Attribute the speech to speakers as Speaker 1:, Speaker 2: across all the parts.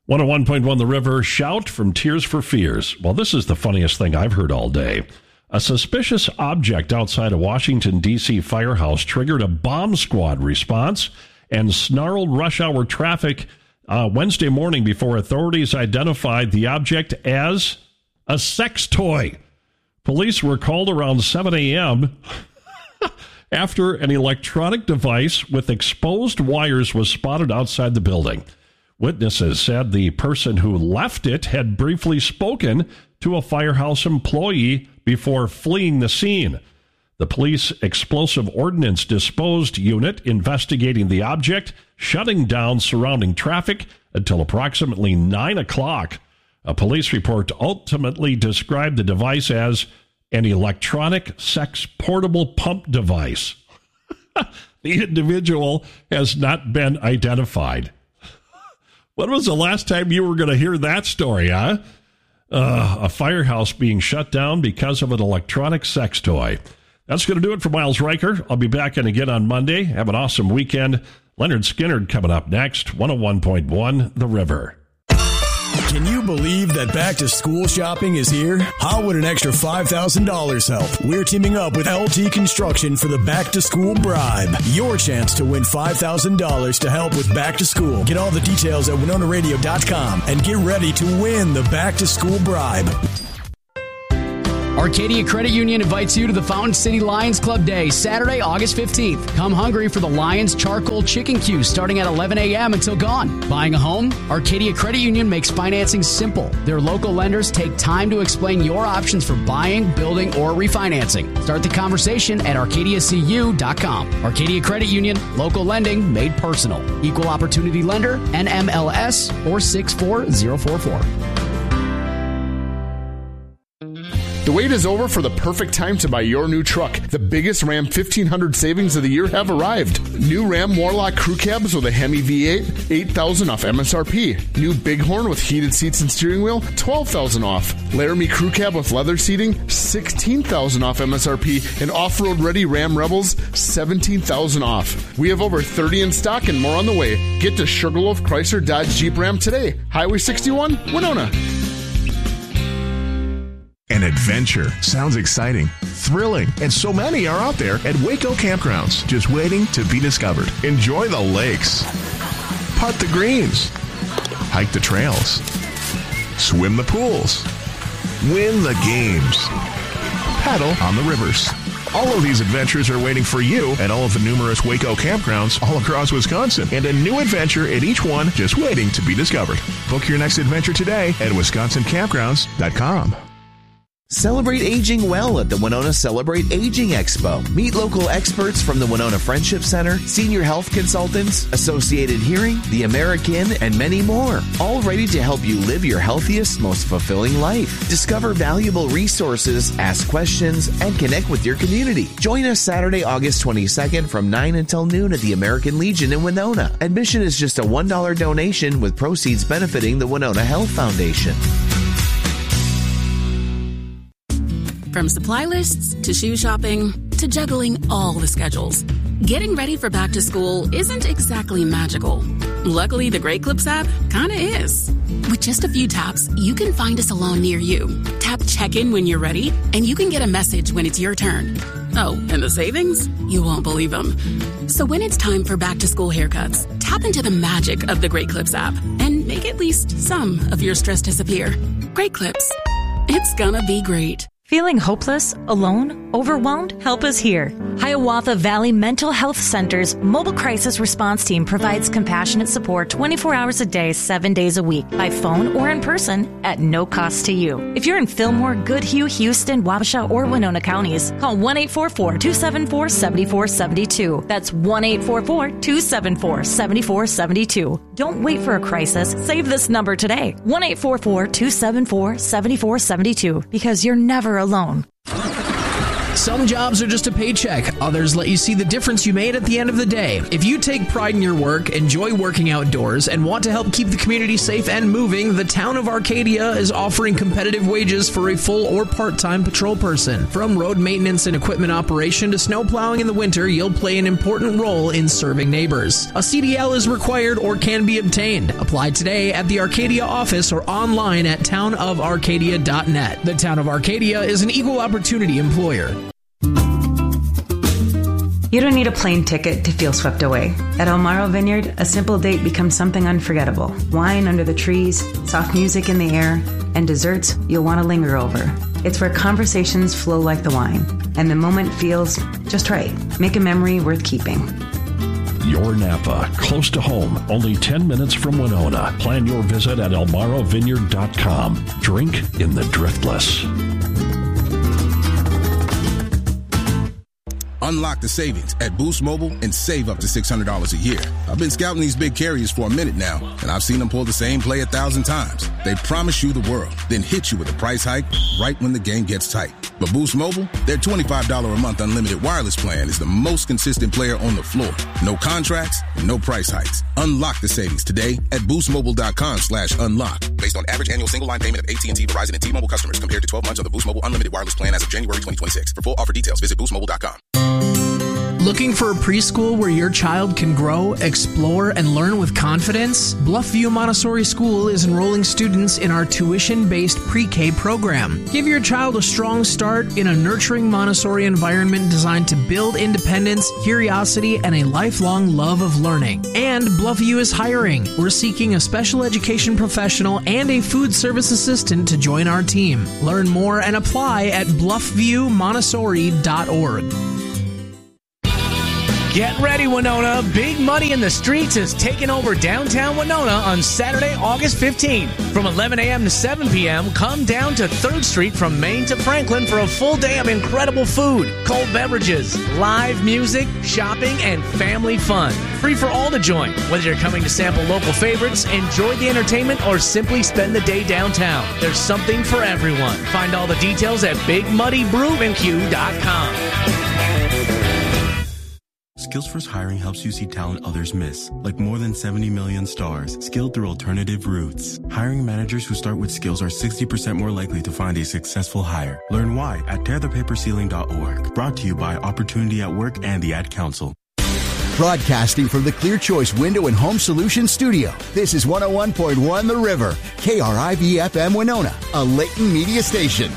Speaker 1: 101.1 The River, shout from Tears for Fears. Well, this is the funniest thing I've heard all day. A suspicious object outside a Washington, D.C. firehouse triggered a bomb squad response and snarled rush hour traffic Wednesday morning before authorities identified the object as a sex toy. Police were called around 7 a.m. after an electronic device with exposed wires was spotted outside the building. Witnesses said the person who left it had briefly spoken to a firehouse employee before fleeing the scene. The police explosive ordnance disposed unit investigating the object, shutting down surrounding traffic until approximately 9 o'clock. A police report ultimately described the device as an electronic sex portable pump device. The individual has not been identified. When was the last time you were going to hear that story, huh? A firehouse being shut down because of an electronic sex toy. That's going to do it for Miles Riker. I'll be back in again on Monday. Have an awesome weekend. Leonard Skinner coming up next, 101.1 The River.
Speaker 2: Can you believe that back to school shopping is here? How would an extra $5,000 help? We're teaming up with LT Construction for the back to school bribe. Your chance to win $5,000 to help with back to school. Get all the details at WinonaRadio.com and get ready to win the back to school bribe.
Speaker 3: Arcadia Credit Union invites you to the Fountain City Lions Club Day, Saturday, August 15th. Come hungry for the Lions Charcoal Chicken Queue starting at 11 a.m. until gone. Buying a home? Arcadia Credit Union makes financing simple. Their local lenders take time to explain your options for buying, building, or refinancing. Start the conversation at arcadiacu.com. Arcadia Credit Union, local lending made personal. Equal Opportunity Lender, NMLS 464044.
Speaker 4: The wait is over for the perfect time to buy your new truck. The biggest Ram 1500 savings of the year have arrived. New Ram Warlock crew cabs with a Hemi V8, $8,000 off MSRP. New Bighorn with heated seats and steering wheel, $12,000 off. Laramie crew cab with leather seating, $16,000 off MSRP. And off-road ready Ram Rebels, $17,000 off. We have over 30 in stock and more on the way. Get to Sugarloaf Chrysler Dodge Jeep Ram today. Highway 61, Winona.
Speaker 5: An adventure. Sounds exciting, thrilling, and so many are out there at Waco Campgrounds, just waiting to be discovered. Enjoy the lakes, putt the greens, hike the trails, swim the pools, win the games, paddle on the rivers. All of these adventures are waiting for you at all of the numerous Waco campgrounds all across Wisconsin, and a new adventure at each one just waiting to be discovered. Book your next adventure today at wisconsincampgrounds.com.
Speaker 6: Celebrate aging well at the Winona Celebrate Aging Expo. Meet local experts from the Winona Friendship Center, senior health consultants, Associated Hearing, the American, and many more. All ready to help you live your healthiest, most fulfilling life. Discover valuable resources, ask questions, and connect with your community. Join us Saturday, August 22nd from 9 until noon at the American Legion in Winona. Admission is just a $1 donation with proceeds benefiting the Winona Health Foundation.
Speaker 7: From supply lists to shoe shopping to juggling all the schedules, getting ready for back to school isn't exactly magical. Luckily, the Great Clips app kinda is. With just a few taps, you can find a salon near you. Tap check-in when you're ready, and you can get a message when it's your turn. Oh, and the savings? You won't believe them. So when it's time for back to school haircuts, tap into the magic of the Great Clips app and make at least some of your stress disappear. Great Clips. It's gonna be great.
Speaker 8: Feeling hopeless, alone, overwhelmed? Help is here. Hiawatha Valley Mental Health Center's mobile crisis response team provides compassionate support 24 hours a day, 7 days a week, by phone or in person at no cost to you. If you're in Fillmore, Goodhue, Houston, Wabasha, or Winona counties, call 1-844-274-7472. That's 1-844-274-7472. Don't wait for a crisis. Save this number today. 1-844-274-7472, because you're never alone.
Speaker 3: Some jobs are just a paycheck. Others let you see the difference you made at the end of the day. If you take pride in your work, enjoy working outdoors, and want to help keep the community safe and moving, the town of Arcadia is offering competitive wages for a full or part-time patrol person. From road maintenance and equipment operation to snow plowing in the winter, you'll play an important role in serving neighbors. A CDL is required or can be obtained. Apply today at the Arcadia office or online at townofarcadia.net. The Town of Arcadia is an equal opportunity employer.
Speaker 9: You don't need a plane ticket to feel swept away. At El Morro Vineyard, a simple date becomes something unforgettable. Wine under the trees, soft music in the air, and desserts you'll want to linger over. It's where conversations flow like the wine, and the moment feels just right. Make a memory worth keeping.
Speaker 1: Your Napa, close to home, only 10 minutes from Winona. Plan your visit at elmorrovineyard.com. Drink in the driftless.
Speaker 10: Unlock the savings at Boost Mobile and save up to $600 a year. I've been scouting these big carriers for a minute now, and I've seen them pull the same play 1,000 times. They promise you the world, then hit you with a price hike right when the game gets tight. But Boost Mobile, their $25 a month unlimited wireless plan is the most consistent player on the floor. No contracts, no price hikes. Unlock the savings today at boostmobile.com/unlock. Based on average annual single line payment of AT&T, Verizon, and T-Mobile customers compared to 12 months of the Boost Mobile unlimited wireless plan as of January 2026. For full offer details, visit boostmobile.com.
Speaker 3: Looking for a preschool where your child can grow, explore, and learn with confidence? Bluffview Montessori School is enrolling students in our tuition-based pre-K program. Give your child a strong start in a nurturing Montessori environment designed to build independence, curiosity, and a lifelong love of learning. And Bluffview is hiring. We're seeking a special education professional and a food service assistant to join our team. Learn more and apply at bluffviewmontessori.org.
Speaker 11: Get ready, Winona. Big Money in the Streets is taking over downtown Winona on Saturday, August 15th. From 11 a.m. to 7 p.m., come down to 3rd Street from Main to Franklin for a full day of incredible food, cold beverages, live music, shopping, and family fun. Free for all to join. Whether you're coming to sample local favorites, enjoy the entertainment, or simply spend the day downtown, there's something for everyone. Find all the details at BigMuddyBrewQ.com.
Speaker 12: Skills First Hiring helps you see talent others miss, like more than 70 million stars, skilled through alternative routes. Hiring managers who start with skills are 60% more likely to find a successful hire. Learn why at tearthepaperceiling.org. Brought to you by Opportunity at Work and the Ad Council.
Speaker 13: Broadcasting from the Clear Choice Window and Home Solutions Studio, this is 101.1 The River, KRIV-FM Winona, a Layton media station.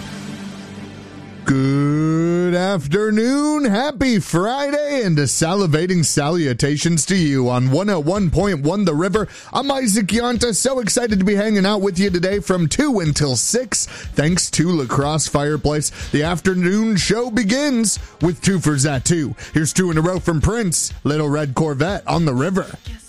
Speaker 14: Good afternoon, happy Friday, and salivating salutations to you on 101.1 The River. I'm Isaac Yonta, so excited to be hanging out with you today from 2 until 6. Thanks to La Crosse Fireplace, the afternoon show begins with 2 for Zatu. Here's 2 in a row from Prince, Little Red Corvette on The River.